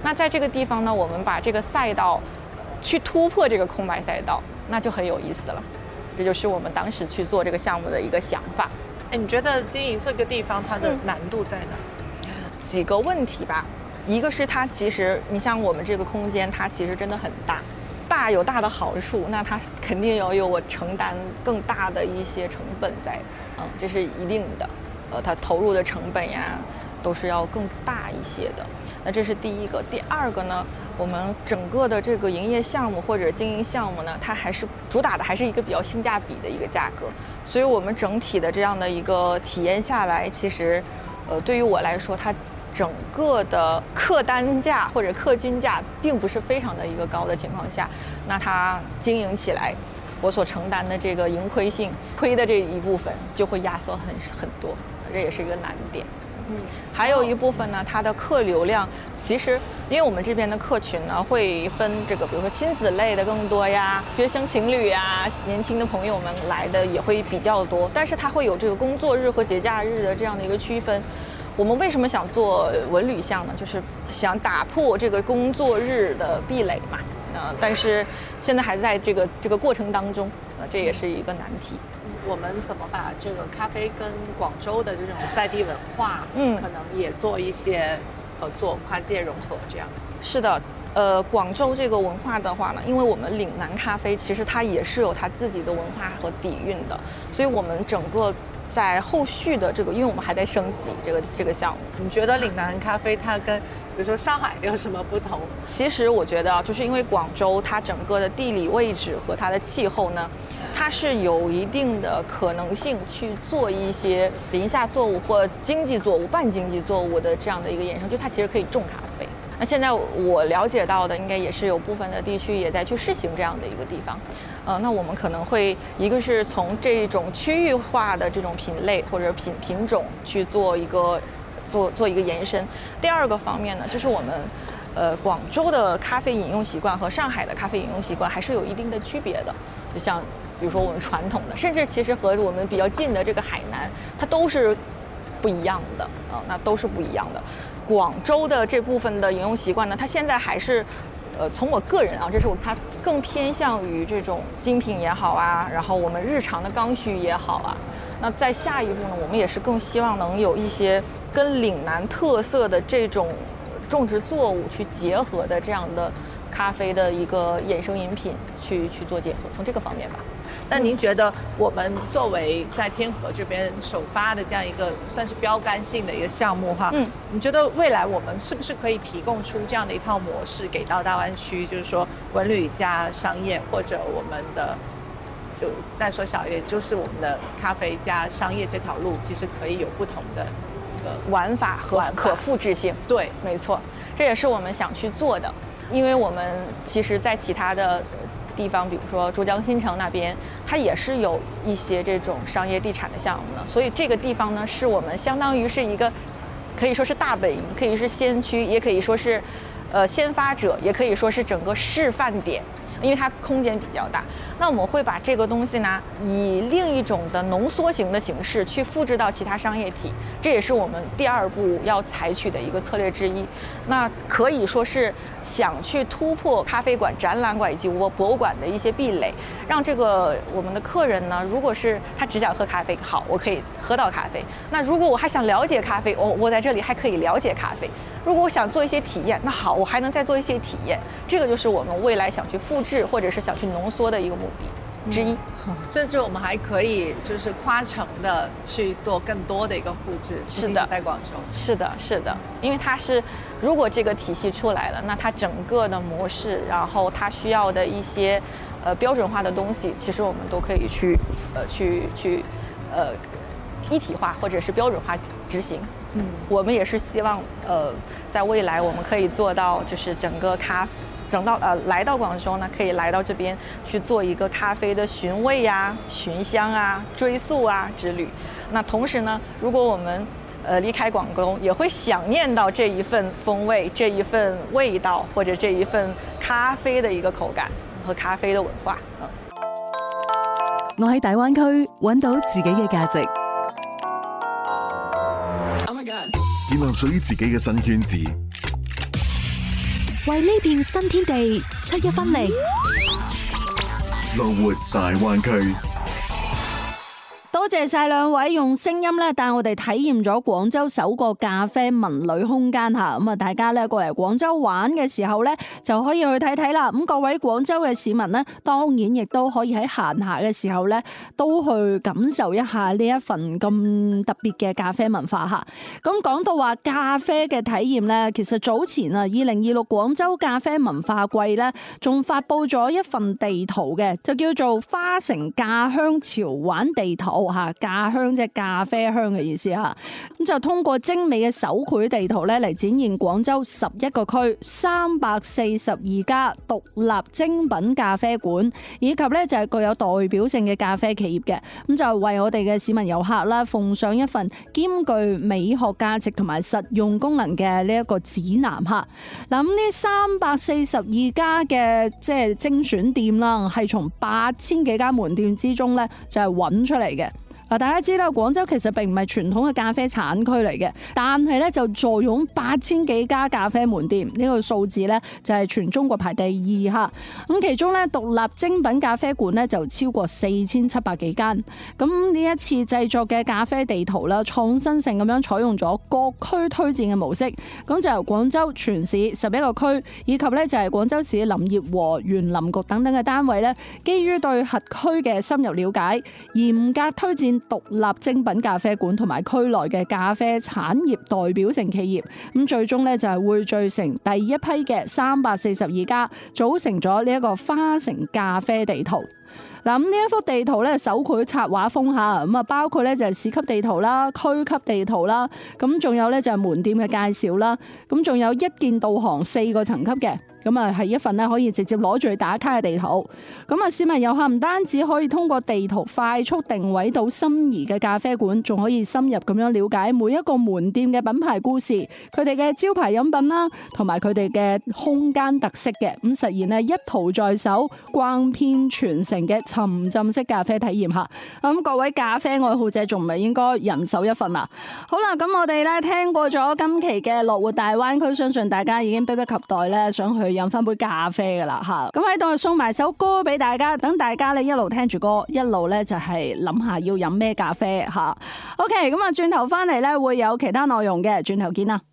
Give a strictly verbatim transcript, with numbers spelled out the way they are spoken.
那在这个地方呢，我们把这个赛道去突破这个空白赛道，那就很有意思了。这就是我们当时去做这个项目的一个想法。 哎，你觉得经营这个地方它的难度在哪？ 嗯、几个问题吧。一个是它其实，你像我们这个空间，它其实真的很大，大有大的好处，那它肯定要有我承担更大的一些成本在，嗯，这是一定的，呃，它投入的成本呀，都是要更大一些的。那这是第一个。第二个呢，我们整个的这个营业项目或者经营项目呢，它还是主打的还是一个比较性价比的一个价格，所以我们整体的这样的一个体验下来，其实，呃，对于我来说，它整个的客单价或者客均价并不是非常的一个高的情况下，那它经营起来，我所承担的这个盈亏性亏的这一部分就会压缩很很多，这也是一个难点。嗯，还有一部分呢，它的客流量其实，因为我们这边的客群呢会分这个，比如说亲子类的更多呀，学生情侣呀，年轻的朋友们来的也会比较多，但是它会有这个工作日和节假日的这样的一个区分。我们为什么想做文旅项呢？就是想打破这个工作日的壁垒嘛。呃，但是现在还在这个这个过程当中，呃，这也是一个难题。 我们怎么把这个咖啡跟广州的这种在地文化，嗯，可能也做一些合作，跨界融合这样？ 是的，呃，广州这个文化的话呢，因为我们岭南咖啡其实它也是有它自己的文化和底蕴的，所以我们整个在后续的这个，因为我们还在升级这个这个项目。 你觉得岭南咖啡它跟比如说上海有什么不同？ 其实我觉得就是因为广州它整个的地理位置和它的气候呢，它是有一定的可能性去做一些林下作物或经济作物、半经济作物的这样的一个衍生，就它其实可以种咖啡。那现在我了解到的，应该也是有部分的地区也在去试行这样的一个地方。呃，那我们可能会一个是从这种区域化的这种品类或者品品种去做一个做做一个延伸。第二个方面呢，就是我们呃广州的咖啡饮用习惯和上海的咖啡饮用习惯还是有一定的区别的。就像比如说我们传统的，甚至其实和我们比较近的这个海南，它都是不一样的啊、呃，那都是不一样的。广州的这部分的饮用习惯呢，它现在还是，呃，从我个人啊，这是我它更偏向于这种精品也好啊，然后我们日常的刚需也好啊。那在下一步呢，我们也是更希望能有一些跟岭南特色的这种种植作物去结合的这样的咖啡的一个衍生饮品去去做结合，从这个方面吧。 那您觉得我们作为在天河这边首发的这样一个算是标杆性的一个项目哈，嗯，你觉得未来我们是不是可以提供出这样的一套模式给到大湾区，就是说文旅加商业，或者我们的就再说小一点，就是我们的咖啡加商业这条路，其实可以有不同的一个玩法和可复制性。 对， 没错，这也是我们想去做的，因为我们其实在其他的地方，比如说珠江新城那边，它也是有一些这种商业地产的项目呢，所以这个地方呢，是我们相当于是一个，可以说是大本营，可以是先驱，也可以说是，呃，先发者，也可以说是整个示范点。因为它空间比较大，那我们会把这个东西呢，以另一种的浓缩型的形式去复制到其他商业体，这也是我们第二步要采取的一个策略之一。那可以说是想去突破咖啡馆、展览馆以及博博物馆的一些壁垒，让这个我们的客人呢，如果是他只想喝咖啡，好，我可以喝到咖啡。那如果我还想了解咖啡，我我在这里还可以了解咖啡。如果我想做一些体验，那好，我还能再做一些体验。这个就是我们未来想去复制或者是想去浓缩的一个目的之一。 嗯、甚至我们还可以就是跨城的去做更多的一个复制。 是的， 在广州。 是的，是的，因为它是，如果这个体系出来了，那它整个的模式，然后它需要的一些呃标准化的东西，其实我们都可以去呃去去呃一体化或者是标准化执行。嗯，我们也是希望，呃，在未来我们可以做到，就是整个咖，整到呃来到广州呢，可以来到这边去做一个咖啡的寻味呀、寻香啊、追溯啊之旅。那同时呢，如果我们呃离开广州，也会想念到这一份风味、这一份味道，或者这一份咖啡的一個口感和咖啡的文化。嗯， 我喺大灣區揾到自己嘅價值。 建立屬於自己嘅新圈子， 為呢片新天地出一分力。 樂活大灣區。 多謝晒兩位用聲音咧帶我哋體驗咗廣州首個咖啡文旅空間吓，咁啊大家咧過嚟廣州玩嘅時候咧就可以去睇睇啦。咁各位廣州嘅市民咧，當然亦都可以喺閒暇嘅時候咧都去感受一下呢一份咁特別嘅咖啡文化吓。咁講到話咖啡嘅體驗咧，其實早前啊二零二六廣州咖啡文化季咧仲發佈咗一份地圖嘅，就叫做花城咖香潮玩地圖。吓，咖香即係咖啡香嘅意思吓，咁就通過精美嘅手繪地圖咧嚟展現廣州十一個區、三百四十二家獨立精品咖啡館，以及咧就係具有代表性嘅咖啡企業嘅，咁就為我哋嘅市民遊客啦奉上一份兼具美學價值同埋實用功能嘅呢一個指南吓。嗱，咁呢三百四十二家嘅即係精選店啦，係從八千幾家門店之中咧就係揾出嚟嘅。嗱，大家知道廣州其實並唔係傳統嘅咖啡產區嚟嘅，但係咧就坐擁八千幾家咖啡門店，呢個數字咧就係全中國排第二嚇。咁其中咧獨立精品咖啡館咧就超過四千七百幾間。咁呢一次製作嘅咖啡地圖啦，創新性咁樣採用咗各區推薦嘅模式，咁就由廣州全市十一個區，以及咧就係廣州市林業和園林局等等嘅單位咧，基於對轄區嘅深入了解，嚴格推薦獨立精品咖啡館同埋區內嘅咖啡產業代表性企業，咁最終咧就係匯聚成第一批嘅三百四十二家，組成咗呢一個花城咖啡地圖。嗱，咁呢一幅地圖咧手繪插畫風下，咁啊包括咧就係市級地圖啦、區級地圖啦，咁仲有咧就係門店嘅介紹啦，咁仲有一鍵導航四個層級嘅。咁啊，係一份咧可以直接攞住去打卡嘅地圖。咁啊，市民遊客唔單止可以通過地圖快速定位到心儀嘅咖啡館，仲可以深入咁樣了解每一個門店嘅品牌故事、佢哋嘅招牌飲品啦，同埋佢哋嘅空間特色嘅，咁實現咧一途在手、逛遍全城嘅沉浸式咖啡體驗下。咁各位咖啡愛好者仲唔係應該人手一份啊？好啦，咁我哋咧聽過咗今期嘅樂活大灣區，相信大家已經迫不及待咧想去飲翻杯咖啡噶啦吓，咁喺度送埋首歌俾大家，等大家咧一路聽住歌，一路咧就係諗下要飲咩咖啡吓。OK，咁啊轉頭翻嚟咧會有其他內容嘅，轉頭見啦。